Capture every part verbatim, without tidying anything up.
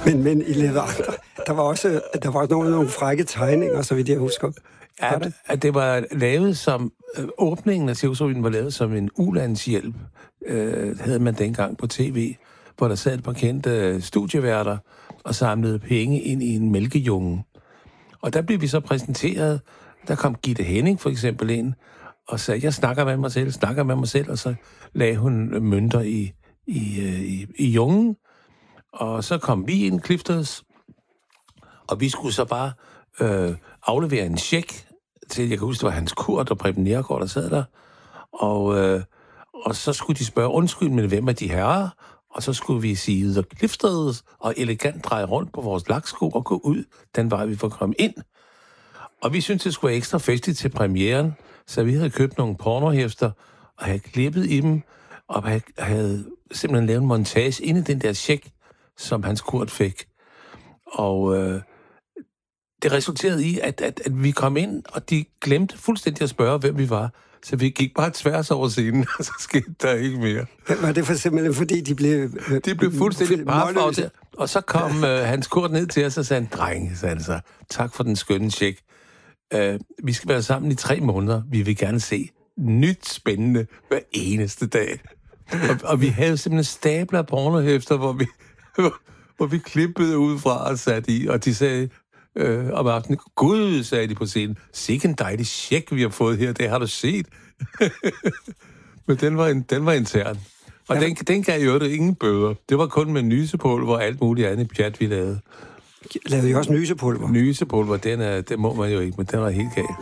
Men, men I lavede andre. Der var også der var nogle, nogle frække tegninger, så vidt jeg husker. Ja, det? At det var lavet som... Øh, åbningen af Cirkusrevyen var lavet som en ulandshjælp, øh, havde man dengang på tv, hvor der sad et par kendte øh, studieværter og samlede penge ind i en mælkejunge. Og der blev vi så præsenteret. Der kom Gitte Henning for eksempel ind og sagde, jeg snakker med mig selv, snakker med mig selv, og så lagde hun mønter i, i, øh, i, i jungen. Og så kom vi ind, Clifters, og vi skulle så bare øh, aflevere en check til, jeg kan huske, det var Hans Kurt og Preben Neergaard, der sad der. Og, øh, og så skulle de spørge, undskyld, men hvem er de herrer? Og så skulle vi sige, The Clifters, og elegant dreje rundt på vores laksko og gå ud den vej, vi får komme ind. Og vi syntes, det skulle være ekstra festligt til premieren, så vi havde købt nogle pornohæfter og havde klippet i dem, og havde simpelthen lavet en montage inde i den der check, som Hans Kurt fik. Og øh, det resulterede i, at, at, at vi kom ind, og de glemte fuldstændig at spørge, hvem vi var. Så vi gik bare tværs over scenen, og så skete der ikke mere. Var det for simpelthen, fordi de blev... Øh, de blev fuldstændig parfarvet. Og så kom øh, Hans Kurt ned til os og sagde, dreng, sagde han så, tak for den skønne check. Uh, vi skal være sammen i tre måneder. Vi vil gerne se nyt spændende hver eneste dag. Og, og vi havde simpelthen stabler af pornohæfter, hvor vi, hvor, hvor vi klippede ud fra og satte i, og de sagde øh, om aftenen, Gud, sagde de på scenen, sikke en dejlig check, vi har fået her, det har du set. Men den var, en, den var intern. Og ja. den, den gav jo ingen bøder. Det var kun med nysepulver og alt muligt andet pjat, vi lavede. Lavede I også nysepulver? Nysepulver, den, er, den må man jo ikke, men den var helt gal.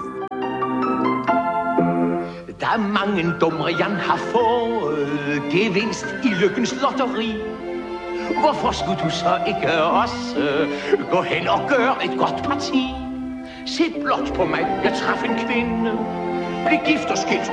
Der er mange dumre, Jan har fået gevinst i lykkens lotteri. Hvorfor skulle du så ikke også gå hen og gøre et godt parti? Se blot på mig, jeg traf en kvinde, blev gift og skilt